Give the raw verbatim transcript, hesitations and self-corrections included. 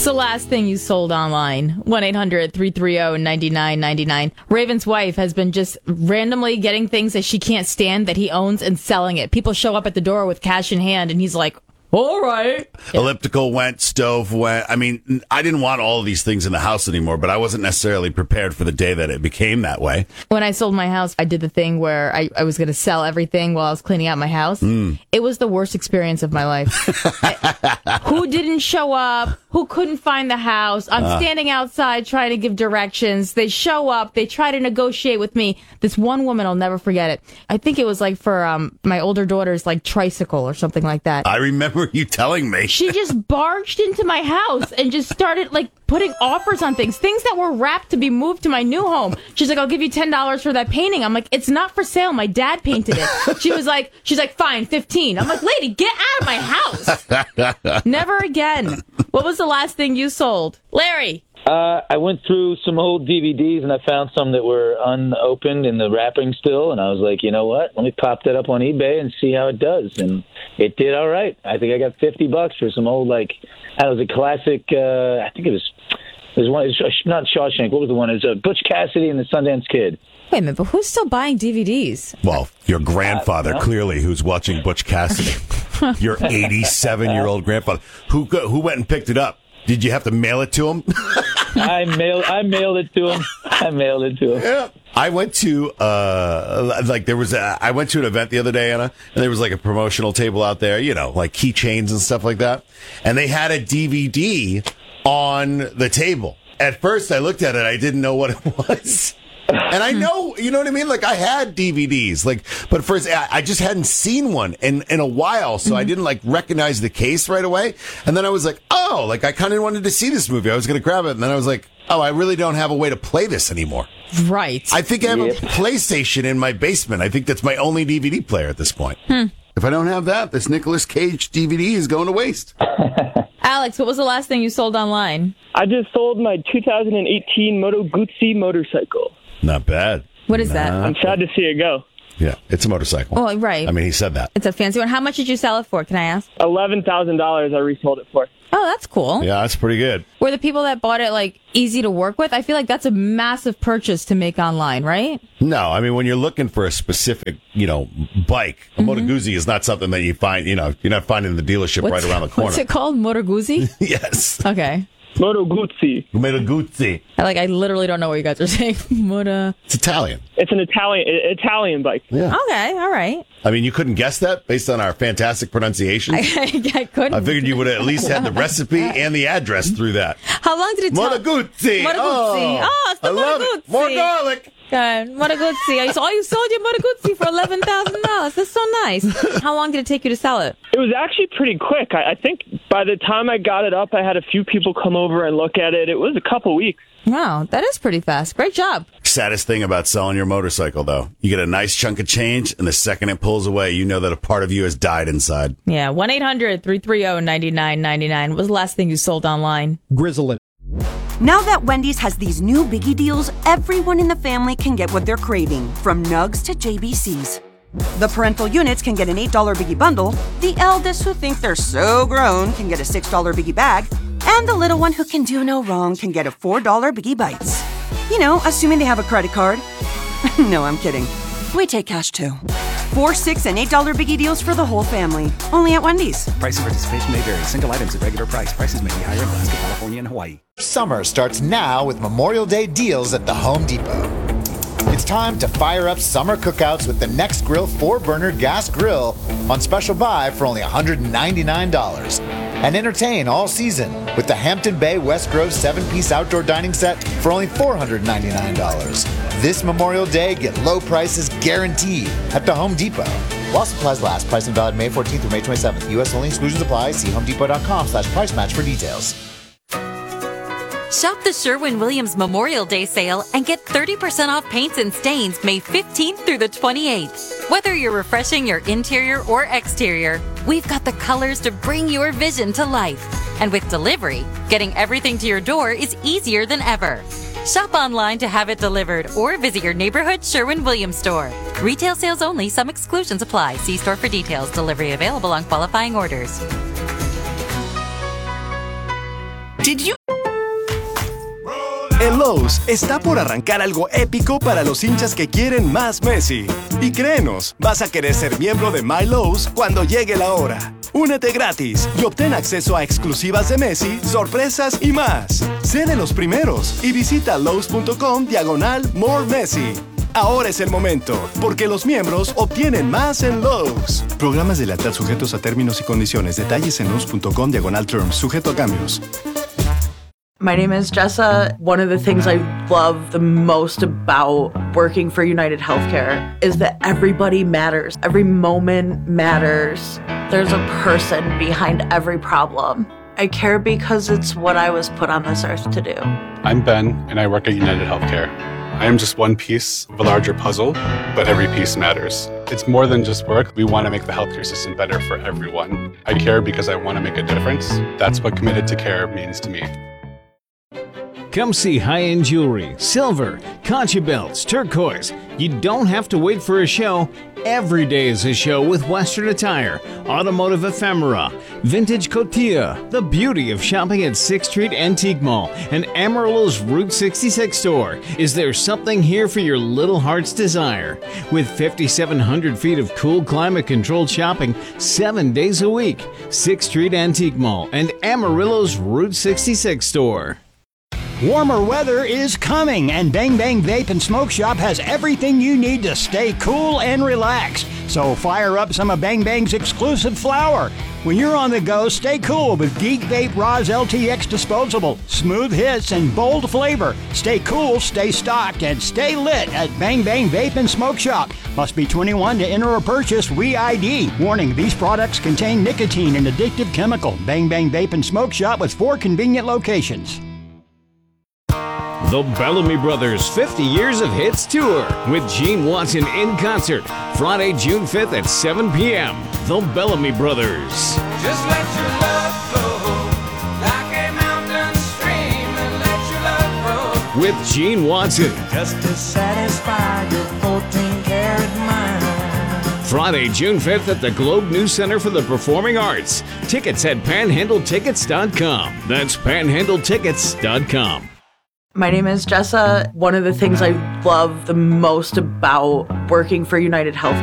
What's the last thing you sold online? one eight hundred three three zero nine nine nine nine. Raven's wife has been just randomly getting things that she can't stand that he owns and selling it. People show up at the door with cash in hand, and he's like, all right. Yeah. Elliptical went, stove went. I mean, I didn't want all of these things in the house anymore, but I wasn't necessarily prepared for the day that it became that way. When I sold my house, I did the thing where I, I was going to sell everything while I was cleaning out my house. Mm. It was the worst experience of my life. I, who didn't show up? Who couldn't find the house? I'm uh. standing outside trying to give directions. They show up. They try to negotiate with me. This one woman, I'll never forget it. I think it was like for um, my older daughter's like tricycle or something like that. I remember you telling me. She just barged into my house and just started like putting offers on things, things that were wrapped to be moved to my new home. She's like, I'll give you ten dollars for that painting. I'm like, it's not for sale. My dad painted it. She was like, she's like, fine, fifteen. I'm like, lady, get out of my house. Never again. What was the last thing you sold? Larry. Uh, I went through some old D V Ds and I found some that were unopened in the wrapping still. And I was like, you know what? Let me pop that up on eBay and see how it does. And it did all right. I think I got fifty bucks for some old, like, that was a classic. Uh, I think it was, it was one, it was not Shawshank. What was the one? It was uh, Butch Cassidy and the Sundance Kid. Wait a minute, but who's still buying D V Ds? Well, your grandfather, uh, clearly, who's watching Butch Cassidy. Your eighty-seven-year-old grandfather. Who who went and picked it up? Did you have to mail it to him? I mailed I mailed it to him. I mailed it to him. Yeah. I went to, uh, like, there was a, I went to an event the other day, Anna, and there was like a promotional table out there, you know, like keychains and stuff like that. And they had a D V D on the table. At first, I looked at it, I didn't know what it was. And I know, you know what I mean? Like, I had D V Ds, like, but first, I, I just hadn't seen one in, in a while, so mm-hmm. I didn't, like, recognize the case right away. And then I was like, oh, like, I kind of wanted to see this movie. I was going to grab it, and then I was like, oh, I really don't have a way to play this anymore. Right. I think I have yep. a PlayStation in my basement. I think that's my only D V D player at this point. Hmm. If I don't have that, this Nicolas Cage D V D is going to waste. Alex, what was the last thing you sold online? I just sold my two thousand eighteen Moto Guzzi motorcycle. Not bad. What is Not that? I'm sad to see it go. Yeah, it's a motorcycle. Oh, right. I mean, he said that. It's a fancy one. How much did you sell it for, can I ask? eleven thousand dollars I resold it for. Oh, that's cool. Yeah, that's pretty good. Were the people that bought it, like, easy to work with? I feel like that's a massive purchase to make online, right? No, I mean, when you're looking for a specific, you know, bike, a mm-hmm. Moto Guzzi is not something that you find, you know, you're not finding in the dealership what's, right around the corner. What's it called? Moto Guzzi? Yes. Okay. Moto Guzzi. Moto Guzzi. I like. I literally don't know what you guys are saying. Moto. It's Italian. It's an Italian Italian bike. Yeah. Okay. All right. I mean, you couldn't guess that based on our fantastic pronunciation. I, I, I couldn't. I figured you would have at least had the recipe and the address through that. How long did it take? Moto Guzzi. Moto Guzzi. Oh, oh, it's the I Moto love Guzzi. It. More garlic. God, Moto Guzzi. I saw you sold your Moto Guzzi for eleven thousand dollars. That's so nice. How long did it take you to sell it? It was actually pretty quick. I, I think by the time I got it up, I had a few people come over and look at it. It was a couple weeks. Wow, that is pretty fast. Great job. Saddest thing about selling your motorcycle, though, you get a nice chunk of change, and the second it pulls away, you know that a part of you has died inside. Yeah, one eight hundred three three zero nine nine nine nine. What was the last thing you sold online? Grizzle. Now that Wendy's has these new biggie deals, everyone in the family can get what they're craving, from nugs to J B Cs. The parental units can get an eight dollar biggie bundle, the eldest who think they're so grown can get a six dollar biggie bag, and the little one who can do no wrong can get a four dollar biggie bites. You know, assuming they have a credit card. No, I'm kidding. We take cash too. Four, six, and eight dollar biggie deals for the whole family. Only at Wendy's. Price and participation may vary. Single items at regular price. Prices may be higher in Alaska, California, and Hawaii. Summer starts now with Memorial Day deals at the Home Depot. It's time to fire up summer cookouts with the Next Grill four burner gas grill on special buy for only one hundred ninety-nine dollars. And entertain all season with the Hampton Bay West Grove seven piece outdoor dining set for only four hundred ninety-nine dollars. This Memorial Day, get low prices guaranteed at the Home Depot. While supplies last, price and valid May fourteenth through May twenty-seventh. U S only, exclusions apply. See homedepot.com slash price match for details. Shop the Sherwin-Williams Memorial Day sale and get thirty percent off paints and stains May fifteenth through the twenty-eighth. Whether you're refreshing your interior or exterior, we've got the colors to bring your vision to life. And with delivery, getting everything to your door is easier than ever. Shop online to have it delivered or visit your neighborhood Sherwin-Williams store. Retail sales only. Some exclusions apply. See store for details. Delivery available on qualifying orders. Did you... En Lowe's está por arrancar algo épico para los hinchas que quieren más Messi. Y créenos, vas a querer ser miembro de My Lowe's cuando llegue la hora. Únete gratis y obtén acceso a exclusivas de Messi, sorpresas y más. Sé de los primeros y visita Lowe's.com diagonal More Messi. Ahora es el momento, porque los miembros obtienen más en Lowe's. Programas de lealtad sujetos a términos y condiciones. Detalles en Lowe's.com diagonal terms. Sujeto a cambios. My name is Jessa. One of the things I love the most about working for United Healthcare is that everybody matters. Every moment matters. There's a person behind every problem. I care because it's what I was put on this earth to do. I'm Ben, and I work at United Healthcare. I am just one piece of a larger puzzle, but every piece matters. It's more than just work. We want to make the healthcare system better for everyone. I care because I want to make a difference. That's what Committed to Care means to me. Come see high-end jewelry, silver, concha belts, turquoise. You don't have to wait for a show. Every day is a show with Western attire, automotive ephemera, vintage cotilla, the beauty of shopping at sixth Street Antique Mall and Amarillo's Route sixty-six store. Is there something here for your little heart's desire? With fifty-seven hundred feet of cool climate-controlled shopping seven days a week, sixth Street Antique Mall and Amarillo's Route sixty-six store. Warmer weather is coming, and Bang Bang Vape and Smoke Shop has everything you need to stay cool and relaxed. So fire up some of Bang Bang's exclusive flower. When you're on the go, stay cool with Geek Vape Roz L T X Disposable. Smooth hits and bold flavor. Stay cool, stay stocked, and stay lit at Bang Bang Vape and Smoke Shop. Must be twenty-one to enter or purchase. Re-I D. Warning, these products contain nicotine and addictive chemical. Bang Bang Vape and Smoke Shop with four convenient locations. The Bellamy Brothers fifty Years of Hits Tour with Gene Watson in concert Friday, June fifth at seven p.m. The Bellamy Brothers. Just let your love flow like a mountain stream and let your love grow. With Gene Watson. Just to satisfy your fourteen karat mind. Friday, June fifth at the Globe News Center for the Performing Arts. Tickets at panhandle tickets dot com. That's panhandle tickets dot com. My name is Jessa. One of the things I love the most about working for United Healthcare